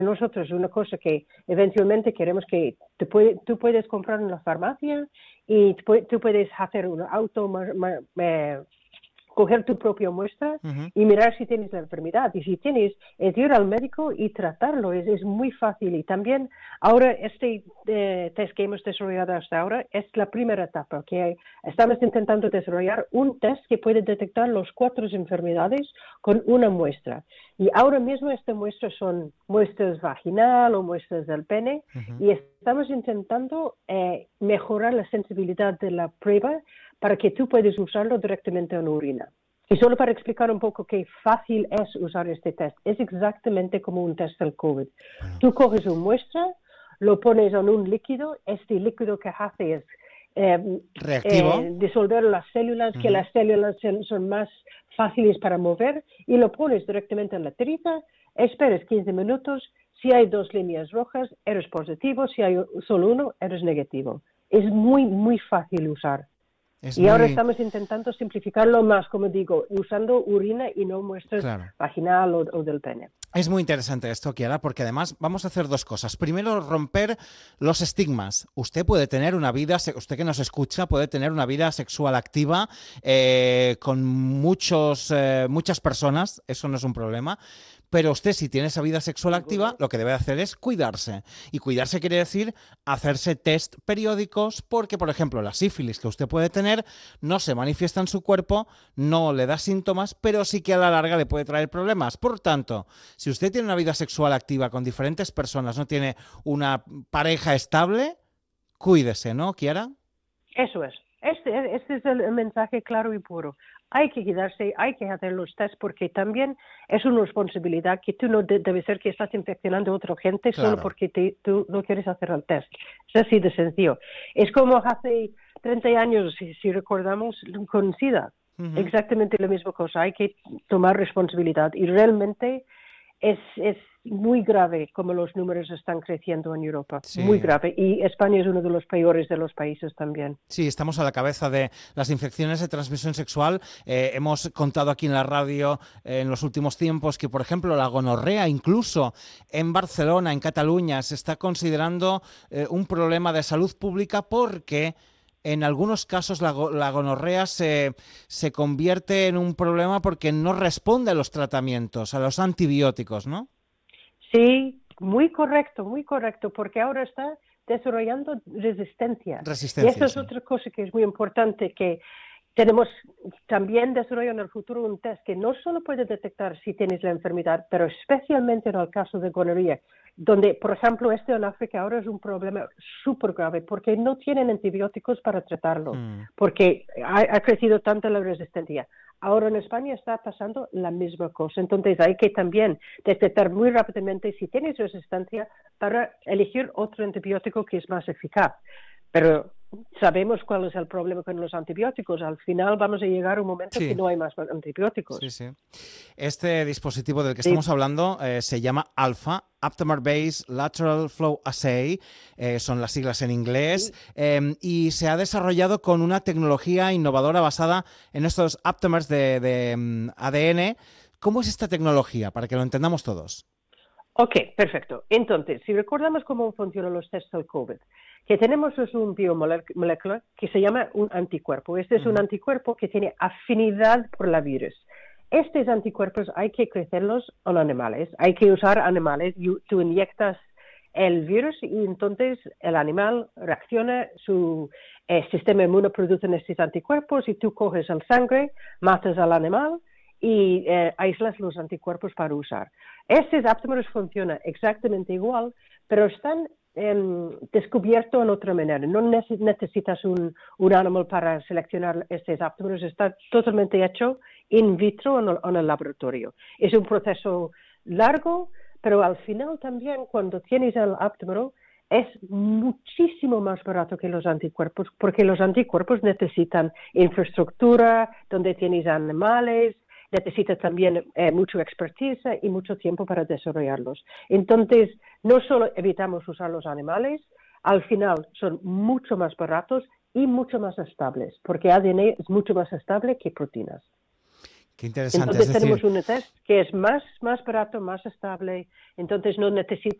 nosotros una cosa que eventualmente queremos que tú puedes comprar en la farmacia y tú puedes hacer un coger tu propia muestra Ujú. y mirar si tienes la enfermedad. Y si tienes, es ir al médico y tratarlo. Es muy fácil. Y también ahora este test que hemos desarrollado hasta ahora es la primera etapa, que estamos intentando desarrollar un test que puede detectar las 4 enfermedades con una muestra. Y ahora mismo estas muestras son muestras vaginal o muestras del pene Ujú. y estamos intentando mejorar la sensibilidad de la prueba para que tú puedas usarlo directamente en orina. Y solo para explicar un poco qué fácil es usar este test, es exactamente como un test del COVID. Bueno, Tú coges una muestra, lo pones en un líquido, este líquido que hace es reactivo. disolver las células, que Ujú. las células son más fáciles para mover, y lo pones directamente en la tirita, esperas 15 minutos, si hay 2 líneas rojas, eres positivo, si hay solo uno, eres negativo. Es muy, muy fácil usar. Es Y ahora muy estamos intentando simplificarlo más, como digo, usando orina y no muestras claro. vaginal o del pene. Es muy interesante esto, Kiara, porque además vamos a hacer 2 cosas. Primero, romper los estigmas. Usted puede tener una vida, usted que nos escucha, puede tener una vida sexual activa con muchas personas, eso no es un problema. Pero usted, si tiene esa vida sexual activa, Ninguno. lo que debe hacer es cuidarse. Y cuidarse quiere decir hacerse test periódicos porque, por ejemplo, la sífilis que usted puede tener no se manifiesta en su cuerpo, no le da síntomas, pero sí que a la larga le puede traer problemas. Por tanto, si usted tiene una vida sexual activa con diferentes personas, no tiene una pareja estable, cuídese, ¿no, Kiara? Eso es. Este es el mensaje claro y puro. Hay que cuidarse, hay que hacer los test porque también es una responsabilidad que tú no debe ser que estás infeccionando a otra gente solo Claro. porque tú no quieres hacer el test. Es así de sencillo. Es como hace 30 años, si recordamos, con SIDA. Ujú. Exactamente la misma cosa. Hay que tomar responsabilidad y realmente es muy grave como los números están creciendo en Europa, muy Sí. grave. Y España es uno de los peores de los países también. Sí, estamos a la cabeza de las infecciones de transmisión sexual. Hemos contado aquí en la radio en los últimos tiempos que, por ejemplo, la gonorrea, incluso en Barcelona, en Cataluña, se está considerando un problema de salud pública porque en algunos casos la gonorrea se convierte en un problema porque no responde a los tratamientos, a los antibióticos, ¿no? Sí, muy correcto, porque ahora está desarrollando resistencia. Y Resistencia, eso es sí. otra cosa que es muy importante, que tenemos también desarrollo en el futuro un test que no solo puede detectar si tienes la enfermedad, pero especialmente en el caso de gonorrea, donde, por ejemplo, en África ahora es un problema súper grave porque no tienen antibióticos para tratarlo, Hmm. porque ha crecido tanto la resistencia. Ahora en España está pasando la misma cosa. Entonces hay que también detectar muy rápidamente si tienes resistencia para elegir otro antibiótico que es más eficaz. Pero sabemos cuál es el problema con los antibióticos. Al final vamos a llegar a un momento que Sí, no hay más antibióticos. sí, sí. Este dispositivo del que Sí, estamos hablando se llama ALPHA, Aptamer Based Lateral Flow Assay, son las siglas en inglés, sí. y se ha desarrollado con una tecnología innovadora basada en estos aptamers de ADN. ¿Cómo es esta tecnología? Para que lo entendamos todos. Ok, perfecto. Entonces, si recordamos cómo funcionan los tests del COVID, que tenemos es un biomolécula que se llama un anticuerpo. Este es un Ujú. anticuerpo que tiene afinidad por la virus. Estos anticuerpos hay que crecerlos en animales, hay que usar animales, tú inyectas el virus y entonces el animal reacciona, su sistema inmune produce estos anticuerpos y tú coges el sangre, matas al animal y aíslas los anticuerpos para usar. Estos aptómeros funcionan exactamente igual, pero están descubiertos en otra manera. No necesitas un animal para seleccionar estos aptómeros, está totalmente hecho in vitro en el laboratorio. Es un proceso largo, pero al final también cuando tienes el aptómero es muchísimo más barato que los anticuerpos, porque los anticuerpos necesitan infraestructura, donde tienes animales, necesita también mucha expertise y mucho tiempo para desarrollarlos. Entonces, no solo evitamos usar los animales, al final son mucho más baratos y mucho más estables, porque ADN es mucho más estable que proteínas. Qué interesante. Entonces es decir, tenemos un test que es más barato, más estable, entonces no necesitas